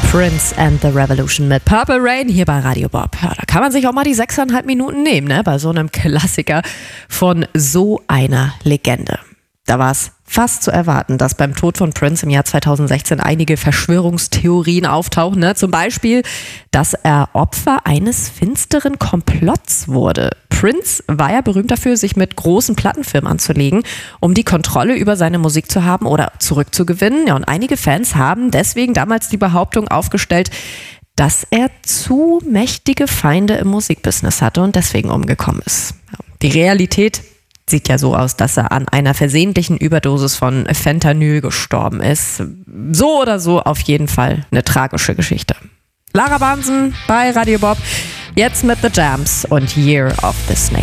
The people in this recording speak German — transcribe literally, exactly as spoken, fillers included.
Prince and the Revolution mit Purple Rain hier bei Radio Bob. Ja, da kann man sich auch mal die sechseinhalb Minuten nehmen, ne? Bei so einem Klassiker von so einer Legende. Da war es fast zu erwarten, dass beim Tod von Prince im Jahr zweitausendsechzehn einige Verschwörungstheorien auftauchen. Ne? Zum Beispiel, dass er Opfer eines finsteren Komplotts wurde. Prince war ja berühmt dafür, sich mit großen Plattenfirmen anzulegen, um die Kontrolle über seine Musik zu haben oder zurückzugewinnen. Ja, und einige Fans haben deswegen damals die Behauptung aufgestellt, dass er zu mächtige Feinde im Musikbusiness hatte und deswegen umgekommen ist. Die Realität sieht ja so aus, dass er an einer versehentlichen Überdosis von Fentanyl gestorben ist. So oder so auf jeden Fall eine tragische Geschichte. Lara Bahnsen bei Radio Bob, jetzt mit The Jams und Year of the Snake.